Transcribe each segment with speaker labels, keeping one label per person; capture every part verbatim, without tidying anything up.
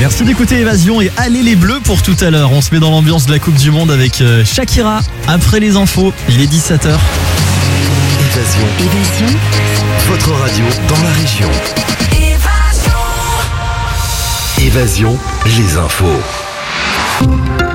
Speaker 1: Merci d'écouter Évasion et allez les Bleus pour tout à l'heure. On se met dans l'ambiance de la Coupe du Monde avec Shakira. Après les infos, il est dix-sept heures.
Speaker 2: Évasion.
Speaker 3: Évasion.
Speaker 2: Votre radio dans la région. Évasion. Évasion, les infos.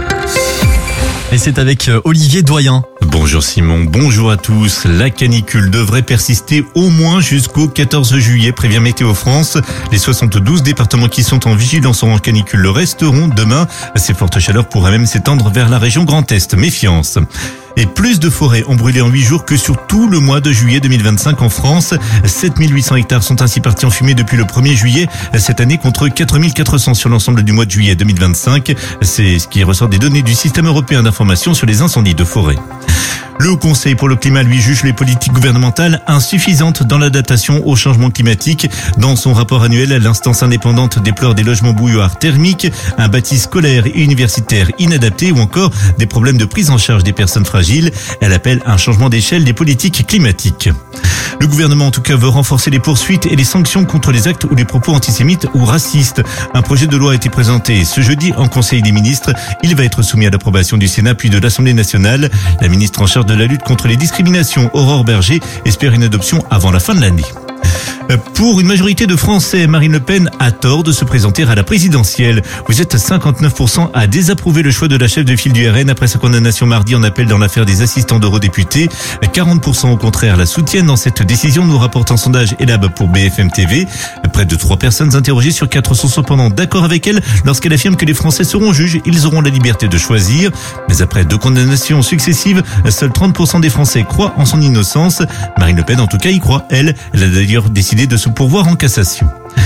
Speaker 1: Et c'est avec Olivier Doyen.
Speaker 4: Bonjour Simon, bonjour à tous. La canicule devrait persister au moins jusqu'au quatorze juillet, prévient Météo France. Les soixante-douze départements qui sont en vigilance orange canicule le resteront demain. Ces fortes chaleurs pourraient même s'étendre vers la région Grand Est. Méfiance. Et plus de forêts ont brûlé en huit jours que sur tout le mois de juillet deux mille vingt-cinq en France. sept mille huit cents hectares sont ainsi partis en fumée depuis le premier juillet cette année contre quatre mille quatre cents sur l'ensemble du mois de juillet deux mille vingt-cinq. C'est ce qui ressort des données du système européen d'information sur les incendies de forêt. Le Haut Conseil pour le climat, lui, juge les politiques gouvernementales insuffisantes dans l'adaptation au changement climatique. Dans son rapport annuel, l'instance indépendante déplore des logements bouilloires thermiques, un bâti scolaire et universitaire inadapté ou encore des problèmes de prise en charge des personnes fragiles. Elle appelle un changement d'échelle des politiques climatiques. Le gouvernement, en tout cas, veut renforcer les poursuites et les sanctions contre les actes ou les propos antisémites ou racistes. Un projet de loi a été présenté ce jeudi en Conseil des ministres. Il va être soumis à l'approbation du Sénat puis de l'Assemblée nationale. La ministre en charge de la lutte contre les discriminations, Aurore Berger, espère une adoption avant la fin de l'année. Pour une majorité de Français, Marine Le Pen a tort de se présenter à la présidentielle. Vous êtes cinquante-neuf pour cent à désapprouver le choix de la chef de file du R N après sa condamnation mardi en appel dans l'affaire des assistants d'eurodéputés. quarante pour cent au contraire la soutiennent dans cette décision, nous rapporte un sondage Elab pour B F M T V. Près de trois personnes interrogées sur quatre sont cependant d'accord avec elle lorsqu'elle affirme que les Français seront juges, ils auront la liberté de choisir. Mais après deux condamnations successives, seuls trente pour cent des Français croient en son innocence. Marine Le Pen en tout cas y croit, elle. Elle a d'ailleurs décidé de se pourvoir en cassation.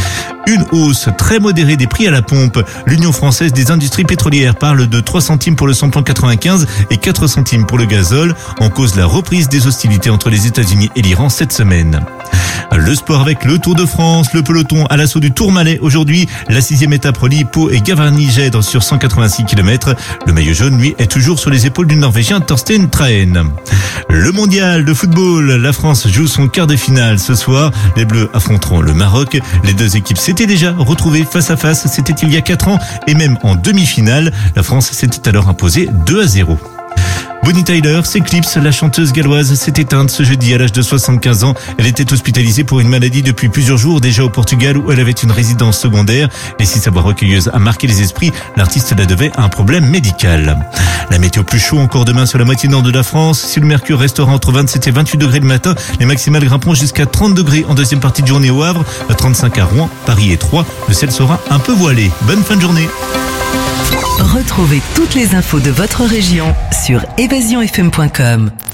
Speaker 4: Une hausse très modérée des prix à la pompe. L'Union française des industries pétrolières parle de trois centimes pour le samplon quatre-vingt-quinze et quatre centimes pour le gazole. En cause la reprise des hostilités entre les États-Unis et l'Iran cette semaine. Le sport avec le Tour de France, le peloton à l'assaut du Tourmalet aujourd'hui. La sixième étape relie Pau et Gavarnie-Gèdre sur cent quatre-vingt-six kilomètres. Le maillot jaune, lui, est toujours sur les épaules du Norvégien Torstein Trahen. Le mondial de football, la France joue son quart de finale ce soir. Les Bleus affronteront le Maroc. Les deux équipes s'étaient déjà retrouvées face à face. C'était il y a quatre ans et même en demi-finale. La France s'était alors imposée deux à zéro. Bonnie Tyler s'éclipse. La chanteuse galloise s'est éteinte ce jeudi à l'âge de soixante-quinze ans. Elle était hospitalisée pour une maladie depuis plusieurs jours déjà au Portugal où elle avait une résidence secondaire. Et si sa voix recueilleuse a marqué les esprits, l'artiste la devait à un problème médical. La météo plus chaud encore demain sur la moitié nord de la France. Si le mercure restera entre vingt-sept et vingt-huit degrés le matin, les maximales grimperont jusqu'à trente degrés en deuxième partie de journée au Havre, trente-cinq à Rouen, Paris et Troyes. Le ciel sera un peu voilé. Bonne fin de journée.
Speaker 3: Retrouvez toutes les infos de votre région sur évasion f m point com.